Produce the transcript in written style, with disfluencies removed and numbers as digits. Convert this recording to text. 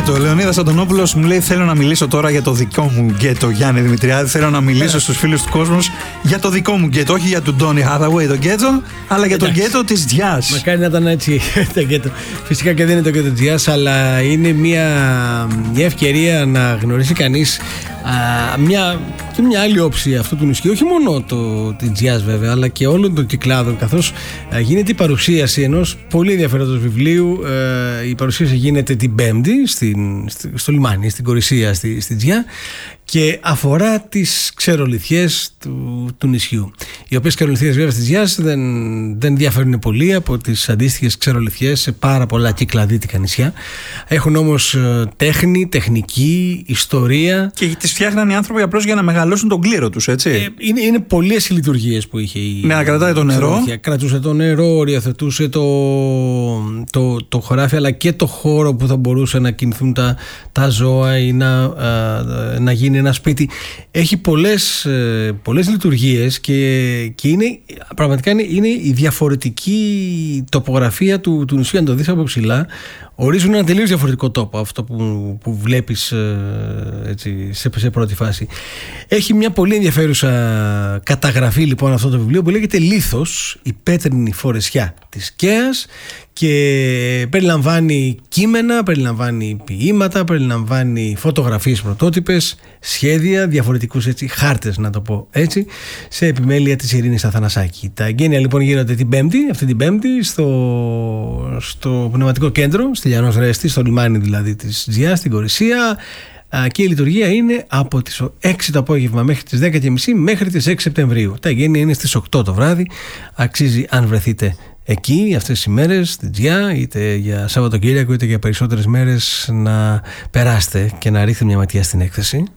γκέτο. Ο Λεωνίδας Αντωνόπουλος μου λέει: θέλω να μιλήσω τώρα για το δικό μου γκέτο, Γιάννη Δημητριάδη. Θέλω να μιλήσω στους φίλους του κόσμου για το δικό μου γκέτο. Όχι για τον Ντόνι Χάθαουεϊ το γκέτο, αλλά για το γκέτο της Jazz. Μακάρι να ήταν έτσι το γκέτο. Φυσικά και δεν είναι το γκέτο της Jazz, αλλά είναι μια ευκαιρία να γνωρίσει κανείς μια άλλη όψη αυτού του νησιού. Όχι μόνο την Jazz βέβαια, αλλά και όλων των κυκλάδων, καθώς γίνεται η παρουσίαση ενός πολύ ενδιαφέροντος βιβλίου. Η παρουσίαση γίνεται την Πέμπτη στο λιμάνι, στην Κορισία, στη Τζιά, και αφορά τις ξερολιθιές του νησιού, οι οποίες ξερολιθιές βέβαια στις Γιάς δεν διαφέρουν πολύ από τις αντίστοιχες ξερολιθιές σε πάρα πολλά κυκλαδίτικα νησιά. Έχουν όμως τέχνη, τεχνική, ιστορία. Και τις φτιάχναν οι άνθρωποι απλώς για να μεγαλώσουν τον κλήρο τους, έτσι. Είναι πολλές οι λειτουργίες που είχε η. Ναι, να κρατάει το νερό. Κρατούσε το νερό, οριοθετούσε το χωράφι, αλλά και το χώρο που θα μπορούσε να κινηθούν τα ζώα ή να γίνει ένα σπίτι. Έχει πολλές λειτουργίες και πραγματικά είναι η διαφορετική τοπογραφία του νησιού. Αν το δεις από ψηλά, ορίζουν ένα τελείως διαφορετικό τόπο, αυτό που βλέπεις έτσι, σε πρώτη φάση. Έχει μια πολύ ενδιαφέρουσα καταγραφή λοιπόν αυτό το βιβλίο, που λέγεται «Λίθος, η πέτρινη φορεσιά της Κέας», και περιλαμβάνει κείμενα, περιλαμβάνει ποίηματα, περιλαμβάνει φωτογραφίες πρωτότυπες, σχέδια, διαφορετικούς έτσι, χάρτες, να το πω έτσι, σε επιμέλεια της Ειρήνης Αθανασάκη. Τα εγγένεια λοιπόν γίνονται αυτή την Πέμπτη στο Πνευματικό Κέντρο, στη Λιανός Ρέστη, στο λιμάνι δηλαδή της Τζιά, στην Κορισία, και η λειτουργία είναι από τις 6 το απόγευμα μέχρι τις 10.30 μέχρι τις 6 Σεπτεμβρίου. Τα εγγένεια είναι στις 8 το βράδυ. Αξίζει, αν βρεθείτε εκεί αυτές τις ημέρες στην Τζιά, είτε για Σαββατοκύριακο είτε για περισσότερες μέρες, να περάσετε και να ρίξετε μια ματιά στην έκθεση.